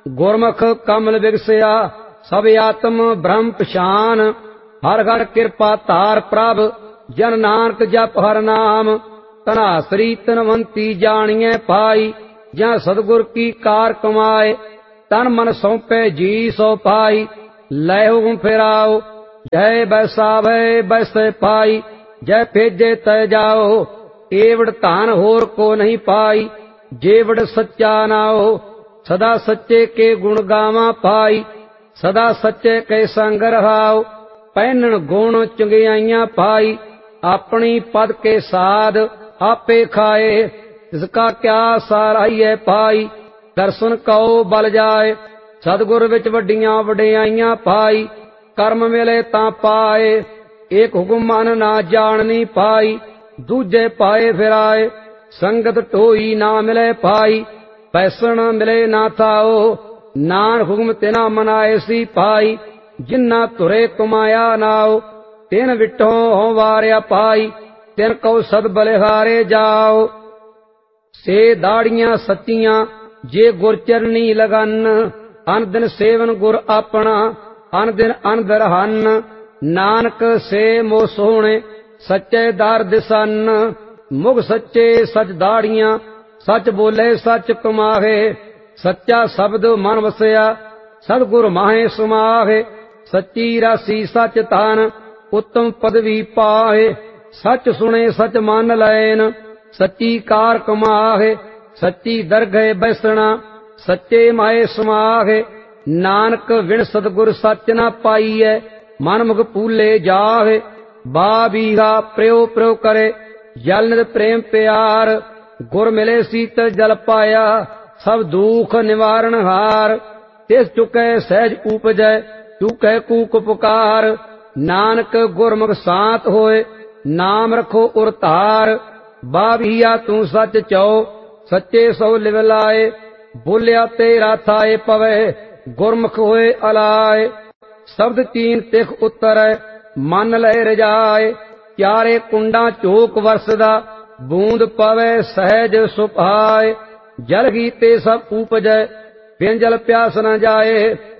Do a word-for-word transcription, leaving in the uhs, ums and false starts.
गुरमुख कमल बिगसिया सब आत्म ब्रह्म पछान। हर घड़ कृपा धार प्रभ जन नानक जप हर नाम। धनासरी धनवंती जानिए पाई जहाँ सतगुर की कार कमाए। तन मन सौंपे जी सो पाई लै हुकुम फिराओ। जय बैसावे बैसे पाई जय भेजे तय जाओ। एवड़ धान होर को नहीं पाई जेवड़ सच्चा नाओ। सदा सच्चे के गुण गावा पाई सदा सच्चे के संग रहाओ। पहनन गुण चंगियाइयां पाई अपनी पद के साध आपे खाए। इसका क्या साराइए पाई दर्शन कहो बल जाए। सतगुर विच वड्डियां वडियाइयां पाई कर्म मिले तां पाए। एक हुकुम मन ना जाननी पाई दूजे पाए फिराए। संगत टोई ना मिले पाई पैसन मिले ना थाओ। नान हुकुम तिना मनाए सी पाई जिन्ना तुरे कमाया नाओ। तिन विठो हो वारिया पाई तिन को सद बलिहारे जाओ। से दाड़ियां सच्चियां जे गुर चरनी लगन। अन दिन सेवन गुर अपना अन दिन अंदर हन। नानक से मोह सोहणे सच्चे दर दिसन। मुग सच्चे सच दाड़ियां सच बोले सच कमाहे। सच्चा शब्द मन वसया सतगुर माहे समाहे। सच्ची राशि सच तान उत्तम पदवी पाहे। सच सुने सच मान लैन सच्ची कार कमाहे। सच्ची दरगह बैसना सच्चे माए समाहे। नानक विण सतगुर सच न पाईए मन मुख पूले जाहे। बा बीघा प्रयो प्रयो करे जल नित प्रेम प्यार। गुर मिले शीतल जल पाया सब दुख निवारण हार। तिस चुकै सहज उपजै चुकै कूक पुकार। नानक गुरमुख सात होए नाम रखो उर धार। बाभिया तू सच चौ सच्चे सौ लिव लाए। बोलिया तेरा थाए पवे गुरमुख होए अलाए। शब्द तीन तिख उत्तर मन लय रजाए। चारे कुंडा चोक वरसदा बूंद पवे सहज सुभाए। जल गीते सब उपजै बिन जल प्यास न जाए।